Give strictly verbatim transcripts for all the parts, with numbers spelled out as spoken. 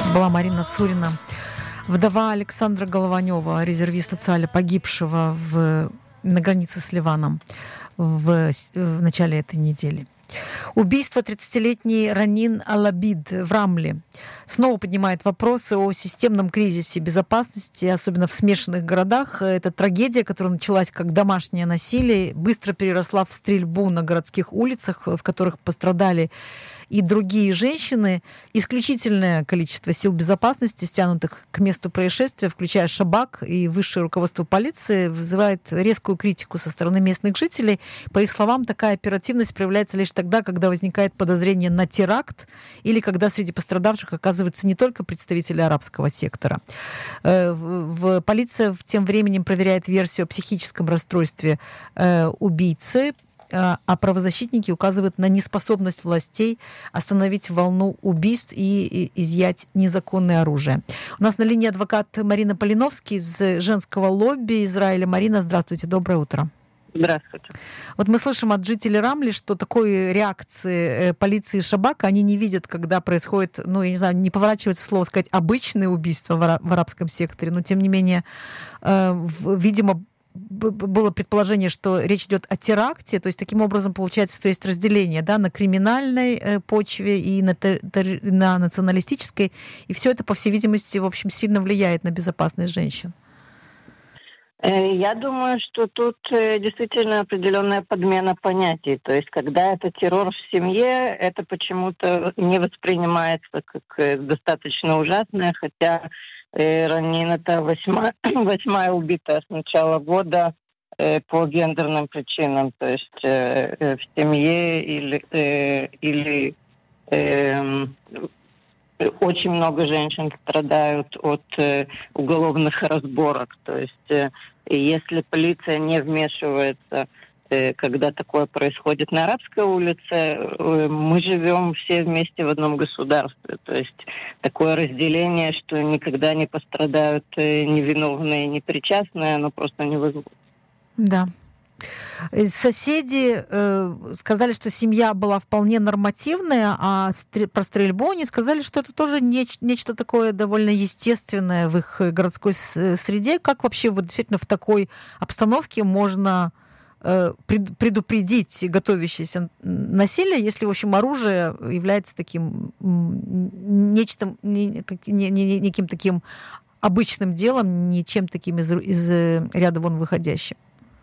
была Марина Цурина, вдова Александра Голованева, резервиста ЦАЛя, погибшего в, на границе с Ливаном в, в начале этой недели. Убийство тридцатилетней Ранин Алабид в Рамле снова поднимает вопросы о системном кризисе безопасности, особенно в смешанных городах. Это трагедия, которая началась как домашнее насилие, быстро переросла в стрельбу на городских улицах, в которых пострадали и другие женщины. Исключительное количество сил безопасности, стянутых к месту происшествия, включая Шабак и высшее руководство полиции, вызывает резкую критику со стороны местных жителей. По их словам, такая оперативность проявляется лишь тогда, когда возникает подозрение на теракт или когда среди пострадавших оказываются не только представители арабского сектора. В полиция тем временем проверяет версию о психическом расстройстве убийцы, а правозащитники указывают на неспособность властей остановить волну убийств и изъять незаконное оружие. У нас на линии адвокат Марина Полиновский из женского лобби Израиля. Марина, здравствуйте, доброе утро. Здравствуйте. Вот мы слышим от жителей Рамли, что такой реакции полиции и Шабака они не видят, когда происходит, ну, я не знаю, не поворачивается слово сказать, обычные убийства в арабском секторе, но тем не менее, видимо, было предположение, что речь идет о теракте, то есть таким образом получается, что есть разделение, да, на криминальной э, почве и на, тер, тер, на националистической, и все это, по всей видимости, в общем, сильно влияет на безопасность женщин. Я думаю, что тут действительно определенная подмена понятий. То есть, когда это террор в семье, это почему-то не воспринимается как достаточно ужасное, хотя Ранин это восьмая, восьмая убитая с начала года э, по гендерным причинам, то есть э, в семье или, э, или э, очень много женщин страдают от э, уголовных разборок. То есть э, если полиция не вмешивается, когда такое происходит на арабской улице, мы живем все вместе в одном государстве. То есть такое разделение, что никогда не пострадают невиновные, непричастные, оно просто невозможно. Да. Соседи э, сказали, что семья была вполне нормативная, а стр- про стрельбу они сказали, что это тоже неч- нечто такое довольно естественное в их городской с- среде. Как вообще вот действительно в такой обстановке можно предупредить готовящееся насилие, если, в общем, оружие является таким нечто, неким таким обычным делом, ничем таким из, из ряда вон выходящим?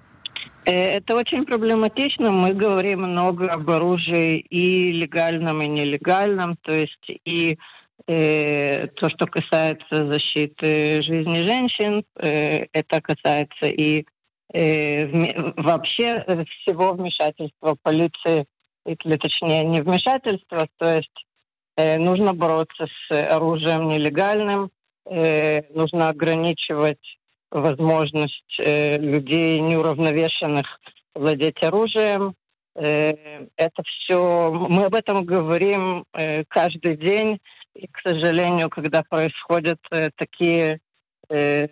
Это очень проблематично. Мы говорим много об оружии и легальном, и нелегальном, то есть и э, то, что касается защиты жизни женщин, э, это касается и вообще всего вмешательства полиции, или точнее не вмешательства, то есть э, нужно бороться с оружием нелегальным, э, нужно ограничивать возможность э, людей неуравновешенных владеть оружием. Э, это все, мы об этом говорим э, каждый день, и, к сожалению, когда происходят э, такие э,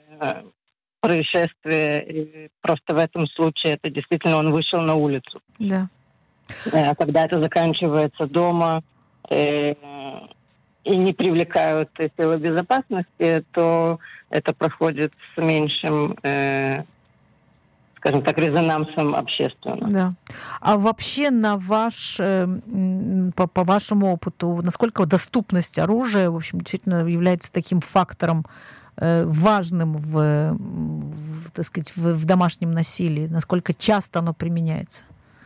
происшествие, просто в этом случае это действительно он вышел на улицу. Да. А когда это заканчивается дома э, и не привлекают силы безопасности, то это проходит с меньшим, э, скажем так, резонансом общественно. Да. А вообще на ваш, э, по, по вашему опыту, насколько доступность оружия, в общем, действительно является таким фактором важным в, в, так сказать, в, в домашнем насилии? Насколько часто оно применяется?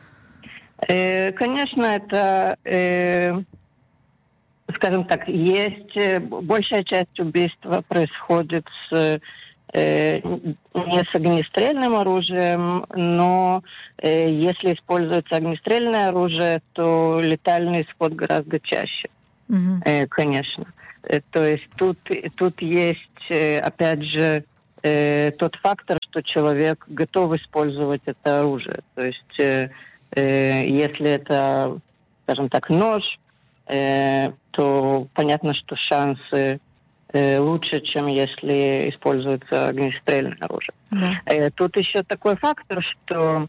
Э, конечно, это, э, скажем так, есть большая часть убийства происходит с, э, не с огнестрельным оружием, но э, если используется огнестрельное оружие, то летальный исход гораздо чаще, угу. э, конечно. То есть тут, тут есть, опять же, э, тот фактор, что человек готов использовать это оружие. То есть э, э, если это, скажем так, нож, э, то понятно, что шансы э, лучше, чем если используется огнестрельное оружие. Да. Э, тут еще такой фактор, что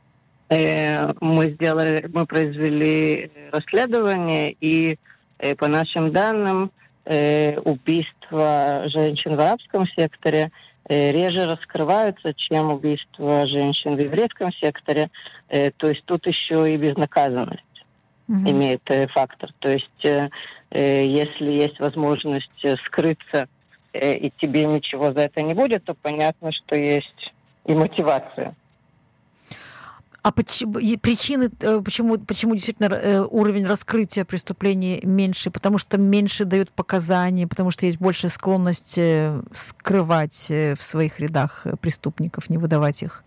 э, мы сделали, мы произвели расследование, и э, по нашим данным э, убийства женщин в арабском секторе э, реже раскрываются, чем убийства женщин в еврейском секторе. Э, то есть тут еще и безнаказанность Мгм. имеет э, фактор. То есть э, э, если есть возможность э, скрыться, э, и тебе ничего за это не будет, то понятно, что есть и мотивация. А почему, и причины, э, почему, почему действительно э, уровень раскрытия преступлений меньше? Потому что меньше дают показания, потому что есть большая склонность э, скрывать э, в своих рядах э, преступников, не выдавать их.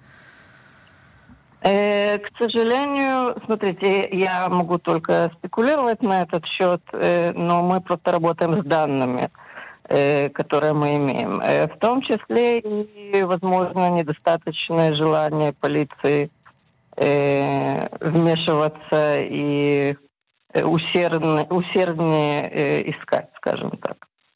Э, К сожалению, смотрите, я могу только спекулировать на этот счет, э, но мы просто работаем с данными, э, которые мы имеем. Э, В том числе и, возможно, недостаточное желание полиции э, вмешиваться и э, усердно, усерднее э, искать, скажем так.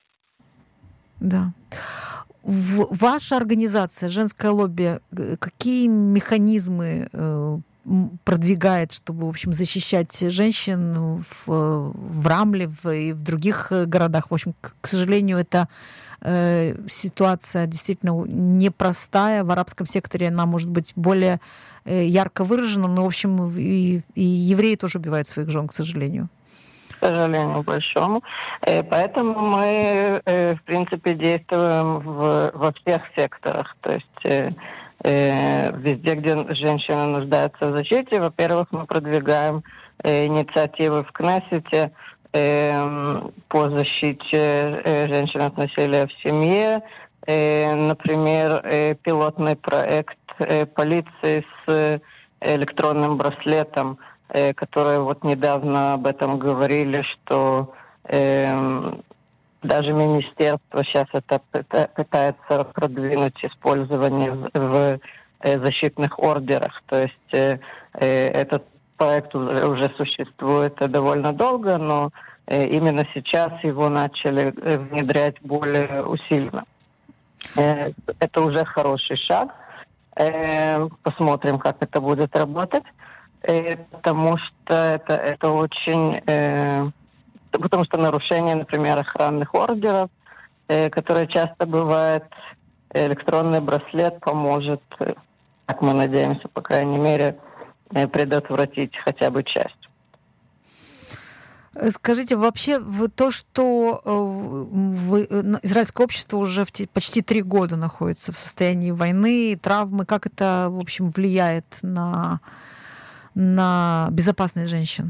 Да. В- Ваша организация, женское лобби, э, какие механизмы э, м, продвигает, чтобы, в общем, защищать женщин в, э, в Рамле в, и в других э, городах? В общем, к, к сожалению, это э, ситуация действительно непростая. В арабском секторе она может быть более э, ярко выражена, но, в общем, и, и евреи тоже убивают своих жен, к сожалению. К сожалению, большому. Э, Поэтому мы, э, в принципе, действуем в, во всех секторах. То есть э, э, везде, где женщины нуждаются в защите, во-первых, мы продвигаем э, инициативы в Кнессете э, по защите э, женщин от насилия в семье. Э, Например, э, пилотный проект э, полиции с электронным браслетом, э, которые вот недавно об этом говорили, что э, даже министерство сейчас это пыта- пытается продвинуть использование в, в, э, защитных ордерах. То есть э, э, этот проект уже, уже существует довольно долго, но э, именно сейчас его начали э, внедрять более усиленно. Э, это уже хороший шаг. Э, Посмотрим, как это будет работать. Э, Потому что это, это очень... э, Потому что нарушение, например, охранных ордеров, э, которые часто бывает, электронный браслет поможет, э, как мы надеемся, по крайней мере, э, предотвратить хотя бы часть. Э, Скажите, вообще в то, что э, вы- э, на- израильское общество уже в те- почти три года находится в состоянии войны, травмы, как это, в общем, влияет на, на безопасность женщин?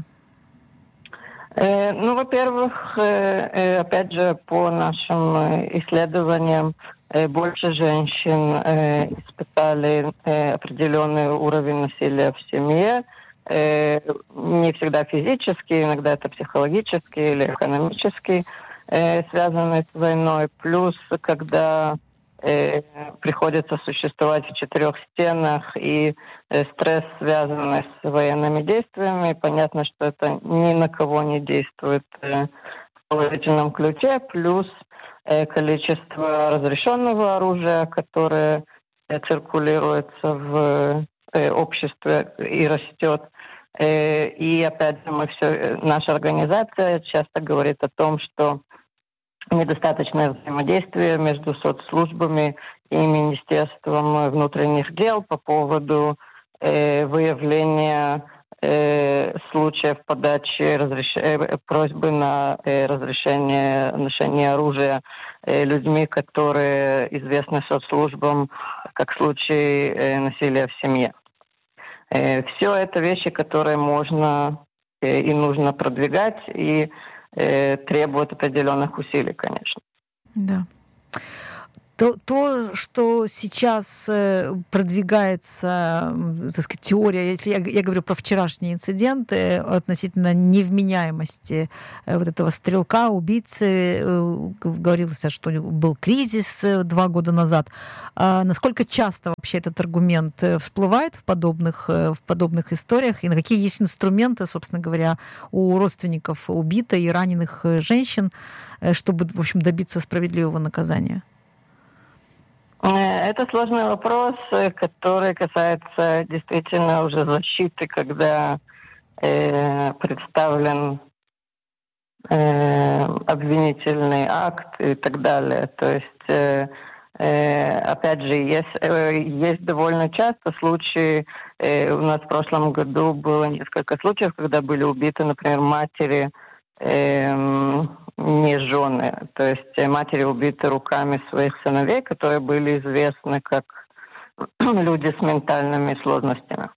Э, Ну, во-первых, э, э, опять же, по нашим э, исследованиям, э, больше женщин э, испытали э, определенный уровень насилия в семье. Э, Не всегда физический, иногда это психологический или экономический, э, связанный с войной. Плюс, когда э, приходится существовать в четырех стенах и э, стресс, связанный с военными действиями. Понятно, что это ни на кого не действует э, в положительном ключе. Плюс э, количество разрешенного оружия, которое э, циркулируется в э, обществе и растет. Э, И опять же, мы все, наша организация часто говорит о том, что недостаточное взаимодействие между соцслужбами и Министерством внутренних дел по поводу э, выявления э, случаев подачи разреш... э, просьбы на э, разрешение ношения оружия э, людьми, которые известны соцслужбам как случаи э, насилия в семье. Э, все это вещи, которые можно э, и нужно продвигать, и э, требуют определенных усилий, конечно. Да. То, то, что сейчас э, продвигается, м, так сказать, теория, если я, я говорю про вчерашние инциденты относительно невменяемости э, вот этого стрелка, убийцы, э, говорилось, что у него был кризис э, два года назад. А насколько часто вообще этот аргумент э, всплывает в подобных, э, в подобных историях, и на какие есть инструменты, собственно говоря, у родственников убитой и раненых э, женщин, э, чтобы, в общем, добиться справедливого наказания? Э, Это сложный вопрос, э, который касается действительно уже защиты, когда э, представлен э, обвинительный акт и так далее. То есть, э, э, опять же, есть, э, есть довольно часто случаи, э, у нас в прошлом году было несколько случаев, когда были убиты, например, матери, э, не жены, то есть матери убиты руками своих сыновей, которые были известны как люди с ментальными сложностями.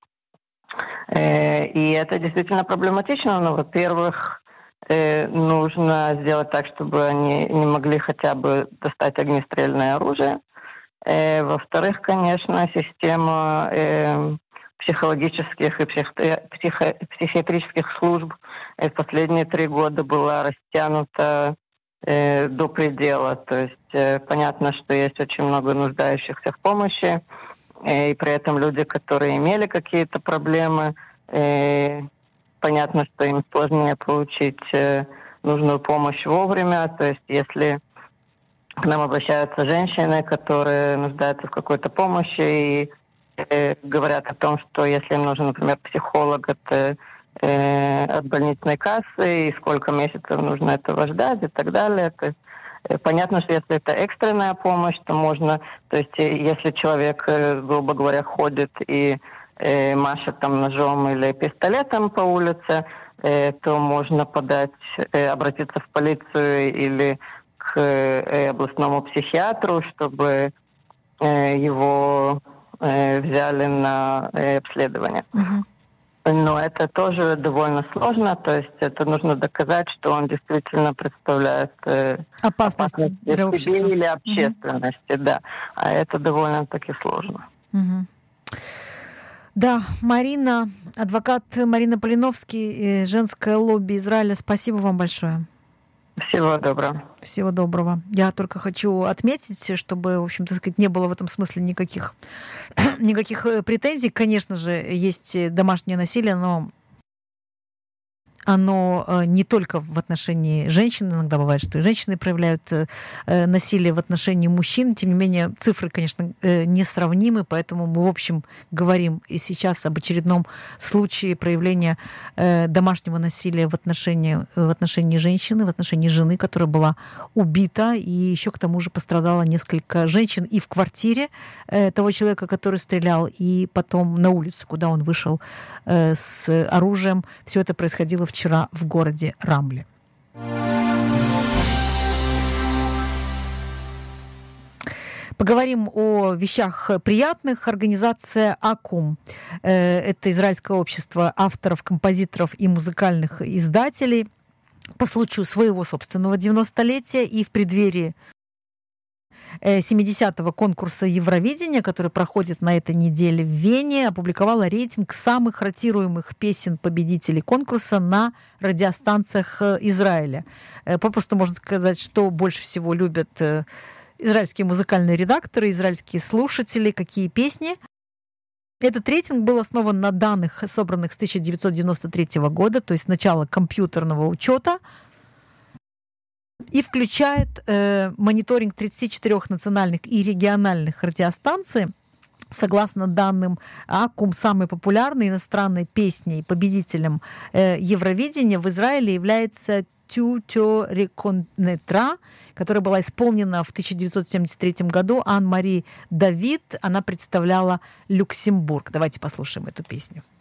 Э, и это действительно проблематично, но, во-первых, э, нужно сделать так, чтобы они не могли хотя бы достать огнестрельное оружие. Э, во-вторых, конечно, система э, психологических и психо- психо- психиатрических служб в последние три года была растянута э, до предела. То есть э, понятно, что есть очень много нуждающихся в помощи, э, и при этом люди, которые имели какие-то проблемы, э, понятно, что им сложнее получить э, нужную помощь вовремя. То есть если к нам обращаются женщины, которые нуждаются в какой-то помощи и э, говорят о том, что если им нужен, например, психолог от, э, от больничной кассы, и сколько месяцев нужно этого ждать и так далее. То есть, э, понятно, что если это экстренная помощь, то можно, то есть э, если человек, э, грубо говоря, ходит и э, машет там ножом или пистолетом по улице, э, то можно подать, э, обратиться в полицию или к э, областному психиатру, чтобы э, его э, взяли на э, обследование. Угу. Но это тоже довольно сложно, то есть это нужно доказать, что он действительно представляет э, Опасность опасность для себе общества. или общественности, угу. Да. А это довольно-таки сложно. Угу. Да, Марина, адвокат Марина Полиновский, женское лобби Израиля, спасибо вам большое. Всего доброго. Всего доброго. Я только хочу отметить, чтобы, в общем, так сказать, не было в этом смысле никаких, никаких претензий. Конечно же, есть домашнее насилие, но оно не только в отношении женщин, иногда бывает, что и женщины проявляют насилие в отношении мужчин, тем не менее цифры, конечно, несравнимы, поэтому мы, в общем, говорим и сейчас об очередном случае проявления домашнего насилия в отношении, в отношении женщины, в отношении жены, которая была убита, и еще к тому же пострадало несколько женщин и в квартире того человека, который стрелял, и потом на улицу, куда он вышел с оружием. Все это происходило в вчера в городе Рамле. Поговорим о вещах приятных. Организация АКУМ. Это израильское общество авторов, композиторов и музыкальных издателей. По случаю своего собственного девяностолетия и в преддверии семидесятого конкурса Евровидения, который проходит на этой неделе в Вене, опубликовала рейтинг самых ротируемых песен победителей конкурса на радиостанциях Израиля. Попросту можно сказать, что больше всего любят израильские музыкальные редакторы, израильские слушатели, какие песни. Этот рейтинг был основан на данных, собранных с тысяча девятьсот девяносто третьего года, то есть начала компьютерного учета, и включает э, мониторинг тридцати четырёх национальных и региональных радиостанций. Согласно данным АКУМ, самой популярной иностранной песней, победителем э, Евровидения в Израиле является «Tu te reconnaîtras», которая была исполнена в тысяча девятьсот семьдесят третьем году Ан-Мари Давид. Она представляла Люксембург. Давайте послушаем эту песню.